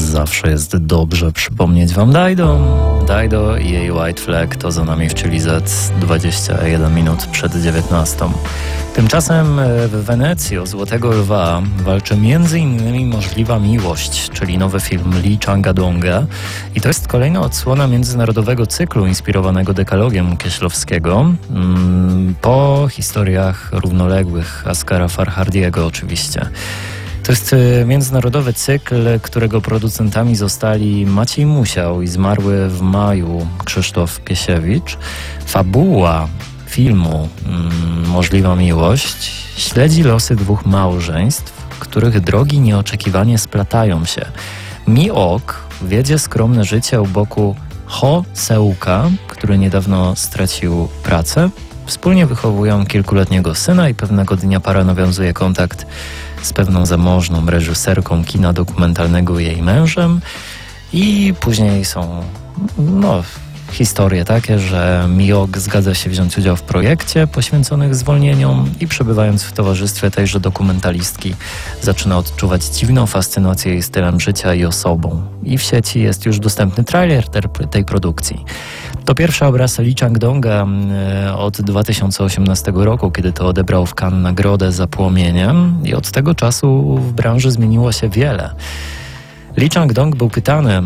Zawsze jest dobrze przypomnieć wam Dido i jej White Flag to za nami w Chili Z 21 minut przed 19. Tymczasem w Wenecji o Złotego Lwa walczy m.in. Możliwa miłość, czyli nowy film Lee Changa-donga. I to jest kolejna odsłona międzynarodowego cyklu inspirowanego dekalogiem Kieślowskiego po historiach równoległych Asghara Farhadiego oczywiście. To jest międzynarodowy cykl, którego producentami zostali Maciej Musiał i zmarły w maju Krzysztof Piesiewicz. Fabuła filmu Możliwa miłość śledzi losy dwóch małżeństw, których drogi nieoczekiwanie splatają się. Mi-ok wiedzie skromne życie u boku Ho Seuka, który niedawno stracił pracę. Wspólnie wychowują kilkuletniego syna i pewnego dnia para nawiązuje kontakt z pewną zamożną reżyserką kina dokumentalnego i jej mężem i później są historie takie, że Mi-ok zgadza się wziąć udział w projekcie poświęconych zwolnieniom i przebywając w towarzystwie tejże dokumentalistki zaczyna odczuwać dziwną fascynację jej stylem życia i osobą. I w sieci jest już dostępny trailer tej produkcji. To pierwszy obraz Lee Chang-donga od 2018 roku, kiedy to odebrał w Cannes nagrodę za Płomieniem i od tego czasu w branży zmieniło się wiele. Lee Chang-dong był pytany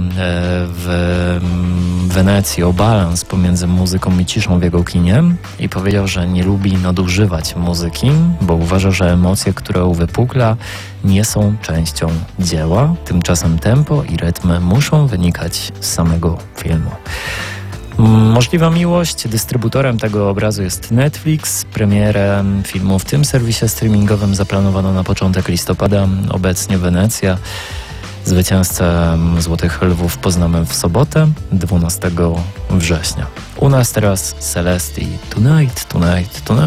w Wenecji o balans pomiędzy muzyką i ciszą w jego kinie i powiedział, że nie lubi nadużywać muzyki, bo uważa, że emocje, które uwypukla, nie są częścią dzieła. Tymczasem tempo i rytm muszą wynikać z samego filmu. Możliwa miłość. Dystrybutorem tego obrazu jest Netflix. Premierę filmu w tym serwisie streamingowym zaplanowano na początek listopada. Obecnie Wenecja. Zwycięzcę Złotych Lwów poznamy w sobotę, 12 września. U nas teraz Celesti Tonight.